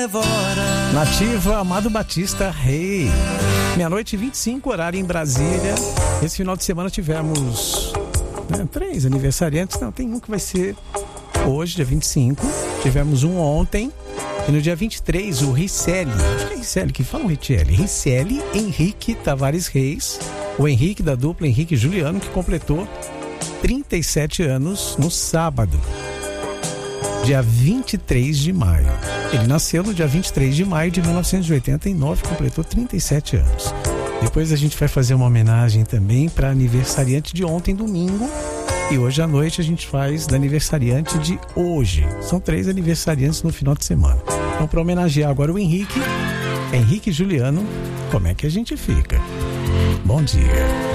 devora. Nativa, Amado Batista, Rei. 00:25, horário em Brasília. Esse final de semana tivemos 3 aniversariantes. Não, tem um que vai ser hoje, dia 25. Tivemos um ontem. E no dia 23, o Ricelli. Acho que é Ricelli que fala o Ricelli. Ricelli Henrique Tavares Reis. O Henrique da dupla Henrique e Juliano, que completou 37 anos no sábado, dia 23 de maio. Ele nasceu no dia 23 de maio de 1989, completou 37 anos. Depois a gente vai fazer uma homenagem também para aniversariante de ontem, domingo. E hoje à noite a gente faz da aniversariante de hoje. São 3 aniversariantes no final de semana. Então, para homenagear agora o Henrique e Juliano, como é que a gente fica? Bom dia.